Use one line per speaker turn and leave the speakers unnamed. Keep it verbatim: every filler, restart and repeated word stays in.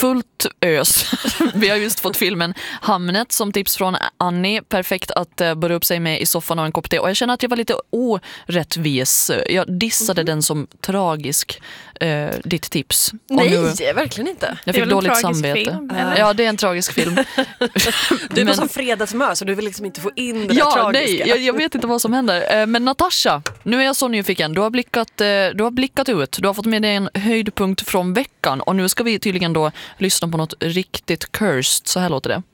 fullt ös. Vi har just fått filmen Hamnet som tips från Annie. Perfekt att uh, börja upp sig med i soffan och en kopp te. Och jag känner att jag var lite orättvis. Jag dissade mm-hmm. den som tragisk, uh, ditt tips.
Nej, nu, verkligen inte.
Jag fick dåligt samvete. Film, ja, det är en tragisk film.
Du är men, som fredagsmör så du vill liksom inte få in det
ja,
där tragiska.
Nej, jag, jag vet inte vad som händer. Men Natasha, nu är jag så nyfiken. Du har blickat, du har blickat ut. Du har fått med dig en höjdpunkt från veckan. Och nu ska vi tydligen då lyssna på något riktigt cursed. Så här låter det.